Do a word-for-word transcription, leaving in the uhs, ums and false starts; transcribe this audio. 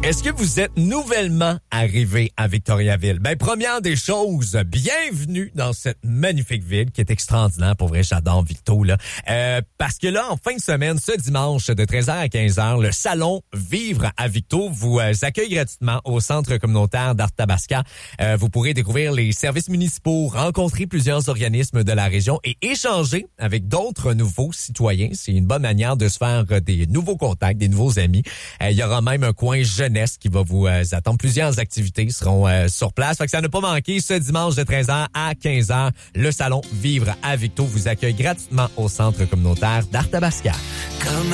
Est-ce que vous êtes nouvellement arrivé à Victoriaville? Ben, première des choses, bienvenue dans cette magnifique ville qui est extraordinaire. Pour vrai, j'adore Victo, là. Euh, parce que là, en fin de semaine, ce dimanche, de treize heures à quinze heures, le salon Vivre à Victo vous euh, accueille gratuitement au centre communautaire d'Arthabasca. Euh, vous pourrez découvrir les services municipaux, rencontrer plusieurs organismes de la région et échanger avec d'autres nouveaux citoyens. C'est une bonne manière de se faire euh, des nouveaux contacts, des nouveaux amis. Euh, il y aura même un coin jeunesse qui va vous euh, attendre. Plusieurs activités seront euh, sur place. Fait que ça ne pas manquer ce dimanche de treize heures à quinze heures. Le salon Vivre à Victo vous accueille gratuitement au centre communautaire d'Arthabasca. Comme